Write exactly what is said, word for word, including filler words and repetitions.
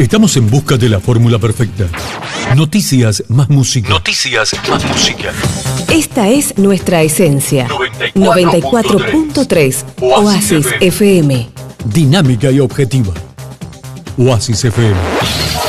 Estamos en busca de la fórmula perfecta. Noticias más música. Noticias más música. Esta es nuestra esencia. noventa y cuatro punto tres. Oasis F M. Dinámica y objetiva. Oasis F M.